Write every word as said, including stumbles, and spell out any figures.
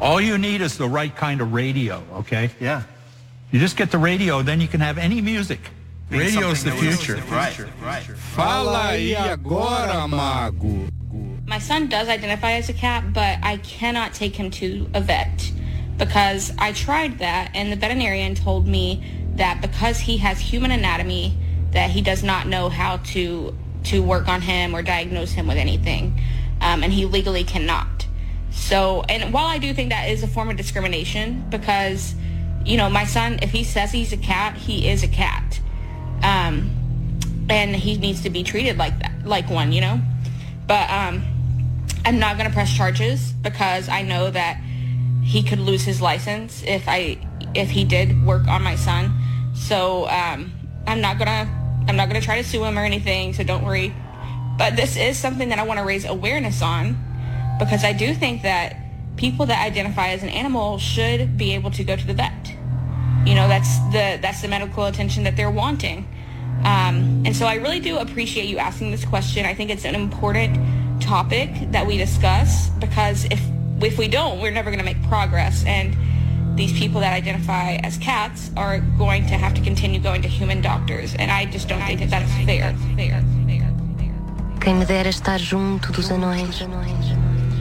All you need is the right kind of radio, okay? Yeah. You just get the radio, then you can have any music. Radio's the future. Right, right. Fala aí agora, mago. My son does identify as a cat, but I cannot take him to a vet because I tried that, and the veterinarian told me that because he has human anatomy, that he does not know how to to work on him or diagnose him with anything, um, and he legally cannot. So, and while I do think that is a form of discrimination, because, you know, my son, if he says he's a cat, he is a cat, um, and he needs to be treated like that, like one, you know. But um, I'm not going to press charges because I know that he could lose his license if I if he did work on my son. So um, I'm not gonna I'm not gonna try to sue him or anything. So don't worry. But this is something that I want to raise awareness on, because I do think that people that identify as an animal should be able to go to the vet. You know, that's the that's the medical attention that they're wanting. Um, and so I really do appreciate you asking this question. I think it's an important topic that we discuss, because if if we don't, we're never going to make progress. And these people that identify as cats are going to have to continue going to human doctors. And I just don't think that that's fair. Quem me dera estar junto dos anões.